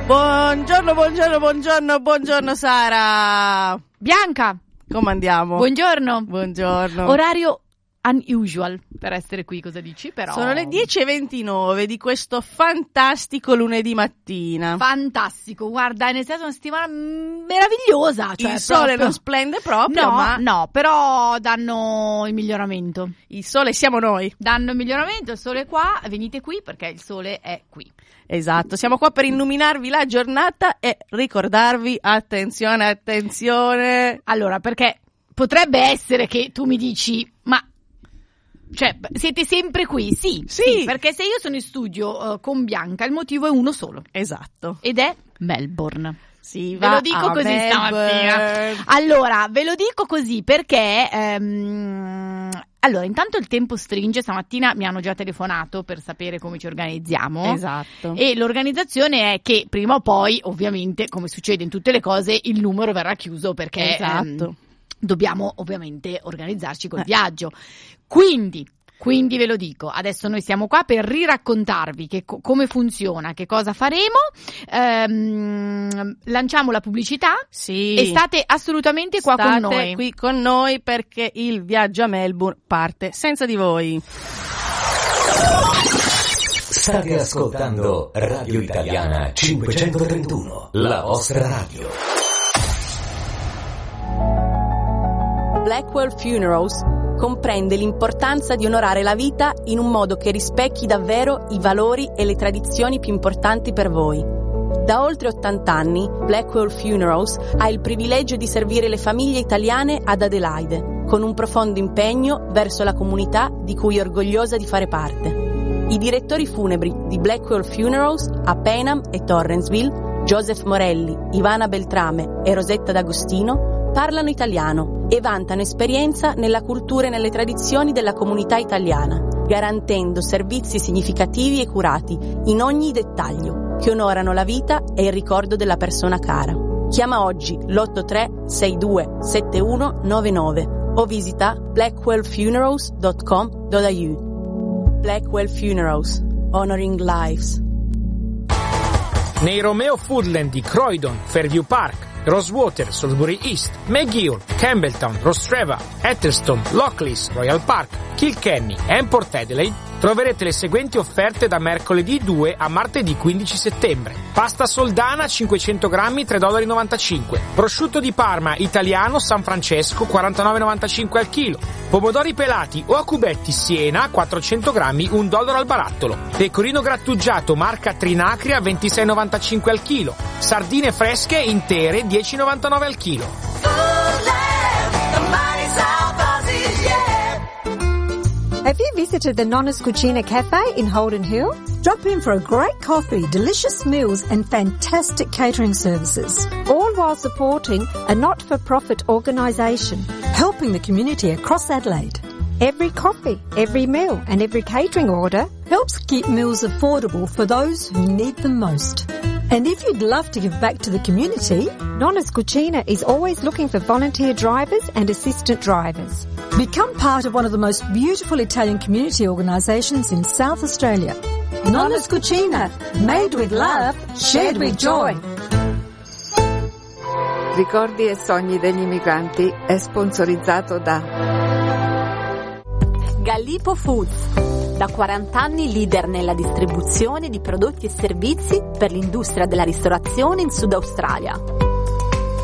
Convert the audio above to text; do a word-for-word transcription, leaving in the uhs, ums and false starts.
Buongiorno, buongiorno, buongiorno, buongiorno Sara. Bianca. Come andiamo? Buongiorno. Buongiorno. Orario unusual per essere qui, cosa dici? Però sono le dieci e ventinove di questo fantastico lunedì mattina. Fantastico, guarda, è iniziata una settimana meravigliosa, cioè il sole proprio... non splende proprio, no, ma no, però danno il miglioramento. Il sole siamo noi. Danno il miglioramento, il sole è qua, venite qui perché il sole è qui. Esatto, siamo qua per illuminarvi la giornata e ricordarvi, attenzione, attenzione. Allora, perché potrebbe essere che tu mi dici, ma cioè, siete sempre qui? Sì, sì, sì, perché se io sono in studio uh, con Bianca, il motivo è uno solo. Esatto. Ed è Melbourne. Sì, ve lo dico così Melbourne. Stamattina. Allora, ve lo dico così perché ehm, allora, intanto il tempo stringe, stamattina mi hanno già telefonato per sapere come ci organizziamo. Esatto. E l'organizzazione è che prima o poi, ovviamente, come succede in tutte le cose, il numero verrà chiuso perché esatto. ehm, dobbiamo ovviamente organizzarci col eh. viaggio. Quindi, quindi ve lo dico, adesso noi siamo qua per riraccontarvi che, co- come funziona, che cosa faremo, ehm, lanciamo la pubblicità sì. e state assolutamente qua state con noi. qui con noi perché il viaggio a Melbourne parte senza di voi. State ascoltando Radio Italiana cinquecentotrentuno, la vostra radio. Blackwell Funerals comprende l'importanza di onorare la vita in un modo che rispecchi davvero i valori e le tradizioni più importanti per voi. Da oltre ottanta anni, Blackwell Funerals ha il privilegio di servire le famiglie italiane ad Adelaide, con un profondo impegno verso la comunità di cui è orgogliosa di fare parte. I direttori funebri di Blackwell Funerals a Payneham e Torrensville, Joseph Morelli, Ivana Beltrame e Rosetta D'Agostino, parlano italiano e vantano esperienza nella cultura e nelle tradizioni della comunità italiana, garantendo servizi significativi e curati in ogni dettaglio, che onorano la vita e il ricordo della persona cara. Chiama oggi l'otto tre sei due sette uno nove nove o visita blackwell funerals dot com dot a u. Blackwell Funerals, honoring lives. Nei Romeo Foodland di Croydon, Fairview Park, Rosewater, Salisbury East, McGill, Campbelltown, Rostrevor, Eccleston, Lockleys, Royal Park, Kilkenny e Port Adelaide troverete le seguenti offerte da mercoledì due a martedì quindici settembre. Pasta soldana cinquecento grammi tre virgola novantacinque dollari. Prosciutto di Parma italiano San Francesco quarantanove virgola novantacinque al chilo. Pomodori pelati o a cubetti Siena quattrocento grammi un dollaro al barattolo. Pecorino grattugiato marca Trinacria ventisei virgola novantacinque al chilo. Sardine fresche intere dieci virgola novantanove al chilo. Have you visited the Nonna's Cucina Cafe in Holden Hill? Drop in for a great coffee, delicious meals and fantastic catering services, all while supporting a not-for-profit organisation, helping the community across Adelaide. Every coffee, every meal and every catering order helps keep meals affordable for those who need them most. And if you'd love to give back to the community, Nonna's Cucina is always looking for volunteer drivers and assistant drivers. Become part of one of the most beautiful Italian community organisations in South Australia. Nonna's Cucina, made with love, shared with joy. Ricordi e sogni degli immigranti è sponsorizzato da Gallipo Foods, da quaranta anni leader nella distribuzione di prodotti e servizi per l'industria della ristorazione in Sud Australia.